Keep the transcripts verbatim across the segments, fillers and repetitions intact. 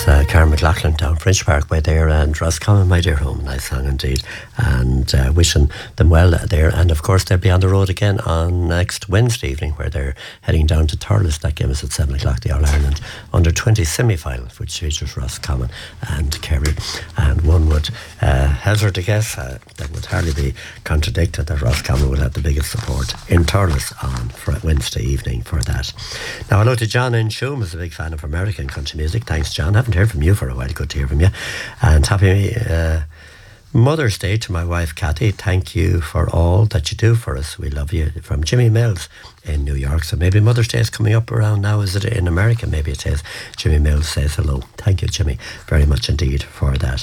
uh, Karen McLaughlin down French Parkway there, and Roscommon, my dear home. Nice song indeed. And uh, wishing them well there. And of course, they'll be on the road again on next Wednesday evening, where they're heading down to Thurles. That game is at seven o'clock, the All Ireland under twenty semi final, which features Roscommon and Kerry. And one would uh, hazard to guess uh, that would hardly be contradicted that Roscommon will have the biggest support in Thurles on for Wednesday evening for that. Now, hello to John in Shoom, who's a big fan of American country music. Thanks, John. Haven't heard from you for a while. Good to hear from you. And happy uh, Mother's Day to my wife, Kathy. Thank you for all that you do for us. We love you. From Jimmy Mills in New York. So maybe Mother's Day is coming up around now. Is it in America? Maybe it is. Jimmy Mills says hello. Thank you, Jimmy, very much indeed for that.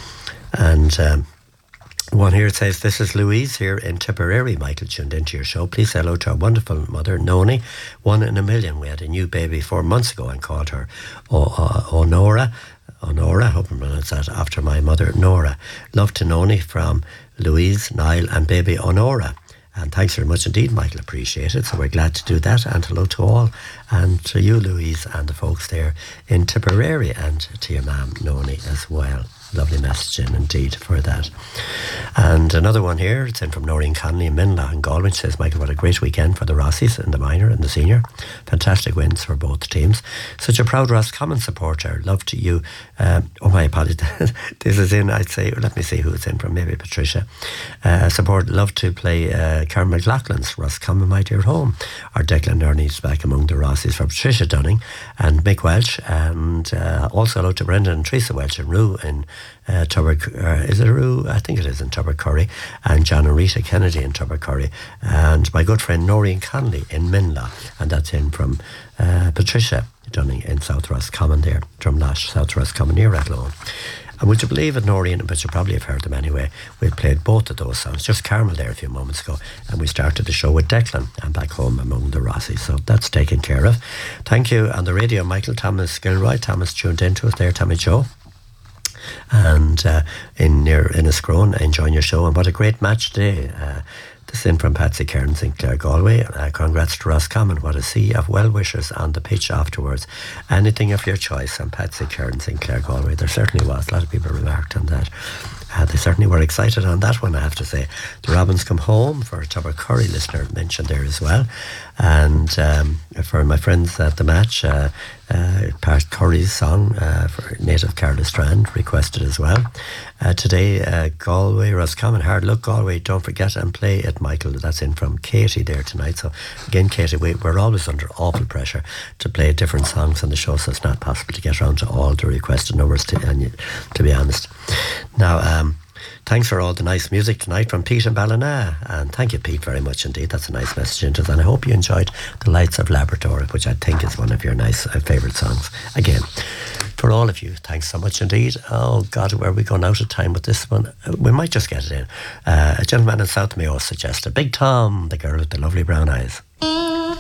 And um, one here says, this is Louise here in Tipperary. Michael tuned into your show. Please say hello to our wonderful mother, Noni. One in a million. We had a new baby four months ago and called her o- o- Honora. Honora, I hope I pronounced that after my mother, Nora. Love to Noni from Louise, Niall and baby Honora. And thanks very much indeed, Michael. Appreciate it. So we're glad to do that. And hello to all. And to you, Louise, and the folks there in Tipperary. And to your mum, Noni, as well. Lovely message in indeed for that. And another one here, it's in from Noreen Connolly in Minla in Galway. It says, Michael, what a great weekend for the Rossies in the minor and the senior. Fantastic wins for both teams. Such a proud Roscommon supporter. Love to you. Um, oh, my apologies. This is in, I'd say, let me see who it's in from. Maybe Patricia. Uh, support, love to play uh, Karen McLaughlin's Roscommon, my dear home. Our Declan Ernie's back among the Rossies for Patricia Dunning and Mick Welch. And uh, also hello to Brendan and Teresa Welch and Rue in Uh, Tubber, uh, is it Rue? I think it is in Tubbercurry, and John and Rita Kennedy in Tubbercurry, and my good friend Noreen Connolly in Minla, and that's in from uh, Patricia Dunning in South Roscommon there, Drumlash, South Roscommon near Athlone. And would you believe it, Noreen, but you probably have heard them anyway, we played both of those songs, just Carmel there a few moments ago, and we started the show with Declan and back home among the Rossies, so that's taken care of. Thank you. On the radio, Michael Thomas Gilroy, Thomas tuned into us there, Tommy Joe. And uh, in near Inniscrone, enjoying your show. And what a great match today. Uh, this in from Patsy Cairns in Clare Galway. Uh, congrats to Roscommon. What a sea of well-wishers on the pitch afterwards. Anything of your choice. And Patsy Cairns in Clare Galway. There certainly was. A lot of people remarked on that. Uh, they certainly were excited on that one, I have to say. The Robins Come Home for a Tubbercurry listener mentioned there as well. And um, for my friends at the match, uh, uh, Pat Curry's song uh, for Native Carla Strand requested as well. Uh, today, uh, Galway, Roscommon, hard luck Galway, don't forget and play it, Michael. That's in from Katie there tonight. So again, Katie, we, we're always under awful pressure to play different songs on the show, so it's not possible to get around to all the requested numbers, to, and, to be honest. Now, um, thanks for all the nice music tonight from Pete and Ballina. And thank you, Pete, very much indeed. That's a nice message into us. And I hope you enjoyed The Lights of Labrador, which I think is one of your nice uh, favourite songs. Again, for all of you, thanks so much indeed. Oh, God, where are we going out of time with this one? Uh, we might just get it in. Uh, a gentleman in South Mayo suggested Big Tom, the girl with the lovely brown eyes.